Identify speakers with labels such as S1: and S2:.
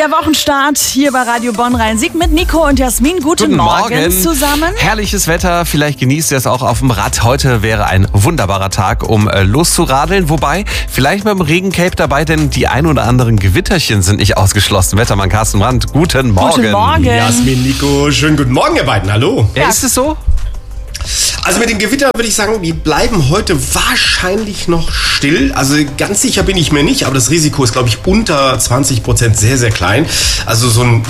S1: Der Wochenstart hier bei Radio Bonn-Rhein-Sieg mit Nico und Jasmin. Guten Morgen zusammen.
S2: Herrliches Wetter, vielleicht genießt ihr es auch auf dem Rad. Heute wäre ein wunderbarer Tag, um loszuradeln. Wobei, vielleicht mit dem Regencape dabei, denn die ein oder anderen Gewitterchen sind nicht ausgeschlossen. Wettermann Carsten Brandt, guten Morgen.
S1: Guten Morgen.
S3: Jasmin, Nico, schönen guten Morgen, ihr beiden. Hallo.
S2: Ja, ist es so?
S3: Also mit den Gewittern würde ich sagen, die bleiben heute wahrscheinlich noch still. Also ganz sicher bin ich mir nicht, aber das Risiko ist, glaube ich, unter 20%, sehr, sehr klein. Also so ein